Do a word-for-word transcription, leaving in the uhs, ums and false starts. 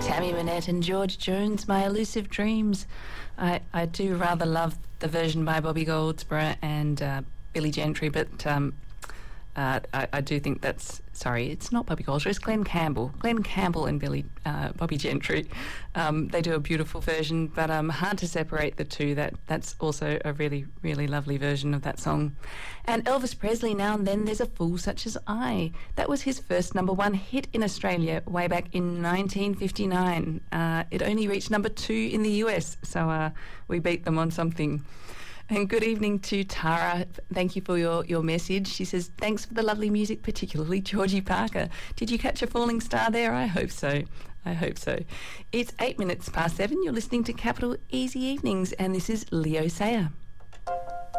Tammy Wynette and George Jones, My Elusive Dreams. I, I do rather love the version by Bobby Goldsboro and uh, Billy Gentry, but um, uh, I, I do think that's, sorry, it's not Bobby Goldsboro, it's Glenn Campbell. Glenn Campbell and Billy, uh, Bobby Gentry. Um, they do a beautiful version, but um, hard to separate the two. That That's also a really, really lovely version of that song. And Elvis Presley, Now and Then There's a Fool Such as I. That was his first number one hit in Australia way back in nineteen fifty-nine. Uh, it only reached number two in the U S, so uh, we beat them on something. And good evening to Tara. Thank you for your, your message. She says, thanks for the lovely music, particularly Georgie Parker. Did you catch a falling star there? I hope so. I hope so. It's eight minutes past seven. You're listening to Capital Easy Evenings, and this is Leo Sayer.